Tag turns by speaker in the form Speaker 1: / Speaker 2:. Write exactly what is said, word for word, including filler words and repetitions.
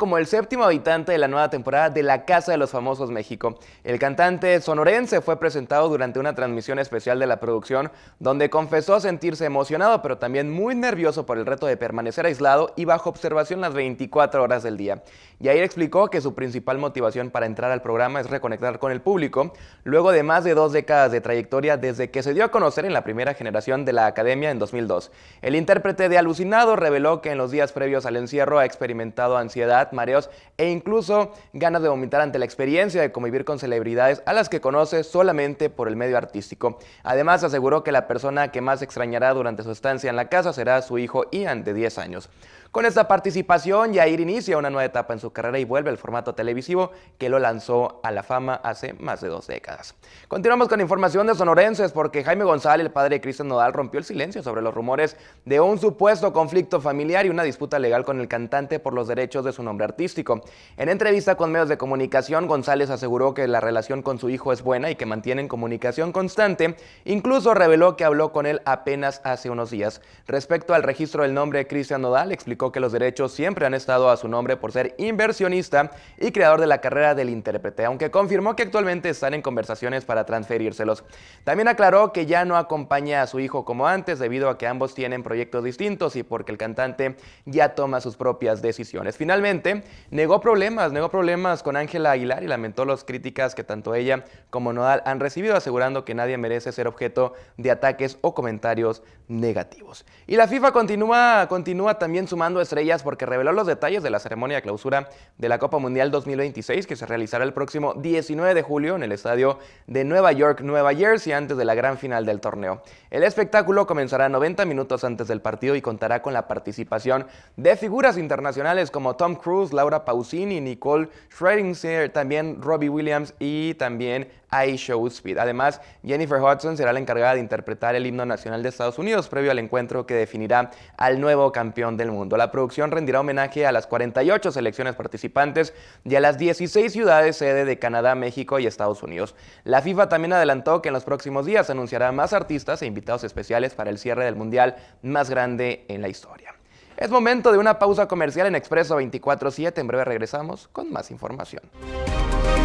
Speaker 1: como el séptimo habitante de la nueva temporada de La Casa de los Famosos México. El cantante sonorense fue presentado durante una transmisión especial de la producción, donde confesó sentirse emocionado, pero también muy nervioso por el reto de permanecer aislado y bajo observación las veinticuatro horas del día. Yair explicó que su principal motivación para entrar al programa es reconectar con el público, luego de más de dos décadas de trayectoria desde que se dio a conocer en la primera generación de la Academia en dos mil dos. El intérprete de Alucinado reveló que en los días previos al encierro ha experimentado ansiedad, mareos e incluso ganas de vomitar ante la experiencia de convivir con celebridades a las que conoce solamente por el medio artístico. Además, aseguró que la persona que más extrañará durante su estancia en la casa será su hijo Ian, de diez años. Con esta participación, Yair inicia una nueva etapa en su carrera y vuelve al formato televisivo que lo lanzó a la fama hace más de dos décadas. Continuamos con información de sonorenses porque Jaime González, el padre de Cristian Nodal, rompió el silencio sobre los rumores de un supuesto conflicto familiar y una disputa legal con el cantante por los derechos de su nombre artístico. En entrevista con medios de comunicación, González aseguró que la relación con su hijo es buena y que mantienen comunicación constante. Incluso reveló que habló con él apenas hace unos días. Respecto al registro del nombre de Cristian Nodal, explicó que los derechos siempre han estado a su nombre por ser inversionista y creador de la carrera del intérprete, aunque confirmó que actualmente están en conversaciones para transferírselos. También aclaró que ya no acompaña a su hijo como antes debido a que ambos tienen proyectos distintos y porque el cantante ya toma sus propias decisiones. Finalmente, negó problemas, negó problemas con Ángela Aguilar y lamentó las críticas que tanto ella como Nodal han recibido, asegurando que nadie merece ser objeto de ataques o comentarios negativos. Y la FIFA continúa, continúa también sumando estrellas porque reveló los detalles de la ceremonia de clausura de la Copa Mundial dos mil veintiséis que se realizará el próximo diecinueve de julio en el estadio de Nueva York, Nueva Jersey, antes de la gran final del torneo. El espectáculo comenzará noventa minutos antes del partido y contará con la participación de figuras internacionales como Tom Cruise, Laura Pausini, Nicole Scherzinger, también Robbie Williams y también Aisha Speed. Además, Jennifer Hudson será la encargada de interpretar el himno nacional de Estados Unidos previo al encuentro que definirá al nuevo campeón del mundo. La producción rendirá homenaje a las cuarenta y ocho selecciones participantes y a las dieciséis ciudades sede de Canadá, México y Estados Unidos. La FIFA también adelantó que en los próximos días anunciará más artistas e invitados especiales para el cierre del mundial más grande en la historia. Es momento de una pausa comercial en Expreso veinticuatro siete. En breve regresamos con más información.